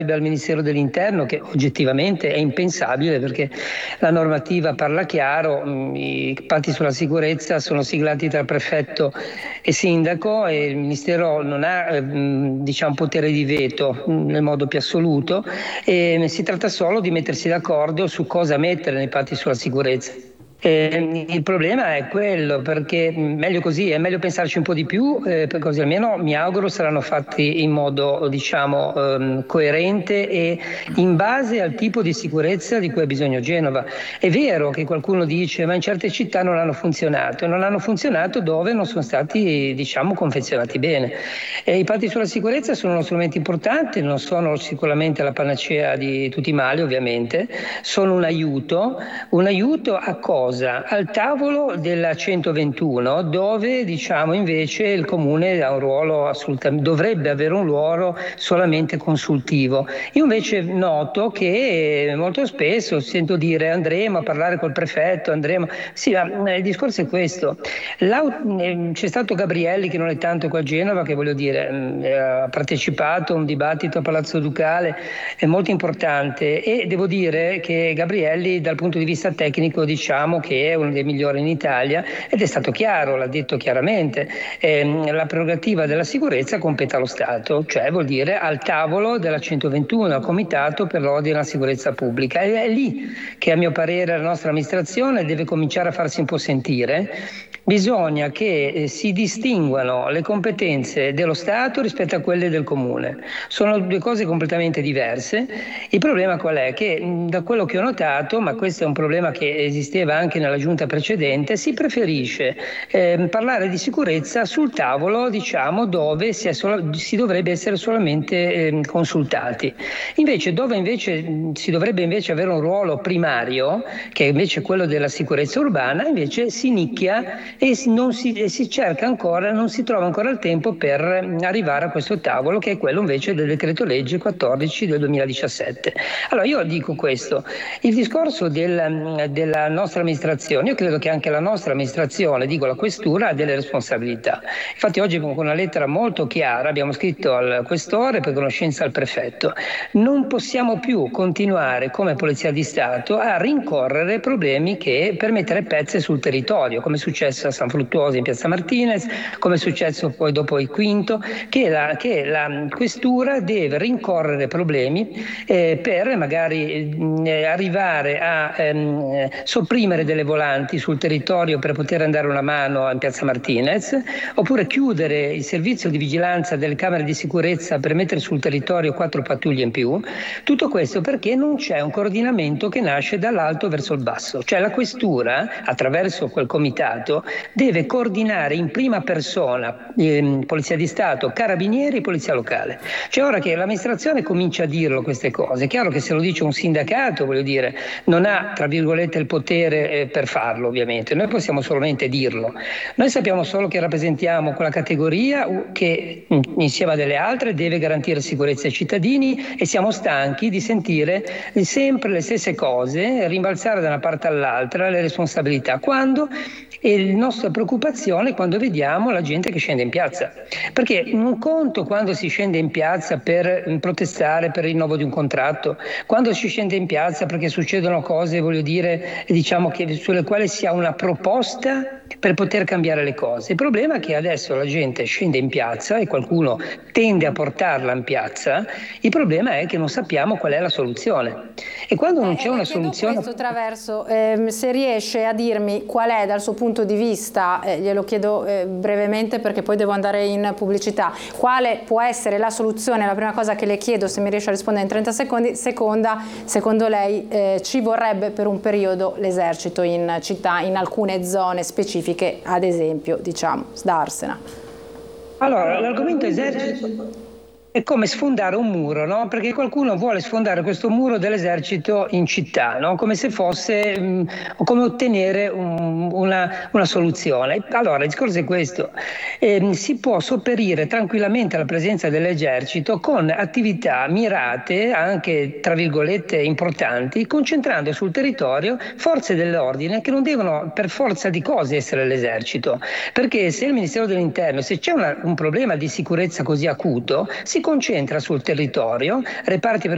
al Ministero dell'Interno, che oggettivamente è impensabile perché la normativa parla chiaro, i patti sulla sicurezza sono siglati tra prefetto e sindaco e il Ministero non ha potere di veto nel modo più assoluto, e si tratta solo di mettersi d'accordo su cosa mettere nei patti sulla sicurezza. Il problema è quello, perché meglio così, è meglio pensarci un po' di più, così almeno mi auguro saranno fatti in modo coerente e in base al tipo di sicurezza di cui ha bisogno Genova. È vero che qualcuno dice ma in certe città non hanno funzionato, e non hanno funzionato dove non sono stati confezionati bene. I patti sulla sicurezza sono uno strumento importante, non sono sicuramente la panacea di tutti i mali ovviamente, sono un aiuto a cosa? Al tavolo della 121, dove invece il comune ha un ruolo dovrebbe avere un ruolo solamente consultivo. Io invece noto che molto spesso sento dire andremo a parlare col prefetto, sì, ma il discorso è questo. C'è stato Gabrielli, che non è tanto qua a Genova, che ha partecipato a un dibattito a Palazzo Ducale molto importante, e devo dire che Gabrielli dal punto di vista tecnico che è uno dei migliori in Italia, ed è stato chiaro, l'ha detto chiaramente, la prerogativa della sicurezza compete allo Stato, cioè vuol dire al tavolo della 121, al Comitato per l'Ordine e la Sicurezza Pubblica. È lì che a mio parere la nostra amministrazione deve cominciare a farsi un po' sentire. Bisogna che si distinguano le competenze dello Stato rispetto a quelle del Comune. Sono due cose completamente diverse. Il problema qual è? Che da quello che ho notato, ma questo è un problema che esisteva anche nella giunta precedente, si preferisce parlare di sicurezza sul tavolo dove si dovrebbe essere solamente consultati. Dove si dovrebbe invece avere un ruolo primario, che è invece quello della sicurezza urbana, invece si nicchia e si cerca ancora, non si trova ancora il tempo per arrivare a questo tavolo, che è quello invece del decreto legge 14 del 2017. Allora io dico questo, il discorso della nostra amministrazione, io credo che anche la nostra amministrazione, la questura, ha delle responsabilità. Infatti oggi con una lettera molto chiara abbiamo scritto al questore, per conoscenza al prefetto: non possiamo più continuare come Polizia di Stato a rincorrere problemi per mettere pezze sul territorio, come è successo a San Fruttuoso in Piazza Martinez, come è successo poi dopo il Quinto, che la questura deve rincorrere problemi per magari arrivare a sopprimere delle volanti sul territorio per poter andare una mano in Piazza Martinez, oppure chiudere il servizio di vigilanza delle camere di sicurezza per mettere sul territorio 4 pattuglie in più. Tutto questo perché non c'è un coordinamento che nasce dall'alto verso il basso, cioè la questura attraverso quel comitato deve coordinare in prima persona Polizia di Stato, Carabinieri, Polizia Locale. Cioè ora che l'amministrazione comincia a dirlo queste cose, è chiaro che se lo dice un sindacato, non ha tra virgolette il potere per farlo, ovviamente. Noi possiamo solamente dirlo. Noi sappiamo solo che rappresentiamo quella categoria che insieme a delle altre deve garantire sicurezza ai cittadini, e siamo stanchi di sentire sempre le stesse cose, rimbalzare da una parte all'altra le responsabilità, quando la nostra preoccupazione quando vediamo la gente che scende in piazza, perché un conto quando si scende in piazza per protestare per il rinnovo di un contratto, quando si scende in piazza perché succedono cose sulle quali si ha una proposta per poter cambiare le cose. Il problema è che adesso la gente scende in piazza e qualcuno tende a portarla in piazza. Il problema è che non sappiamo qual è la soluzione, e quando non c'è una soluzione... Questo Traverso, se riesce a dirmi qual è dal suo punto di vista, glielo chiedo brevemente perché poi devo andare in pubblicità, quale può essere la soluzione, la prima cosa che le chiedo, se mi riesce a rispondere in 30 secondi, seconda, secondo lei ci vorrebbe per un periodo l'esercito in città, in alcune zone specifiche, ad esempio Darsena? Allora, l'argomento esercito è come sfondare un muro, no? Perché qualcuno vuole sfondare questo muro dell'esercito in città, no? Come se fosse come ottenere una soluzione. Allora, il discorso è questo: si può sopperire tranquillamente alla presenza dell'esercito con attività mirate, anche tra virgolette importanti, concentrando sul territorio forze dell'ordine che non devono per forza di cose essere l'esercito, perché se il Ministero dell'Interno, se c'è un problema di sicurezza così acuto, si concentra sul territorio, reparti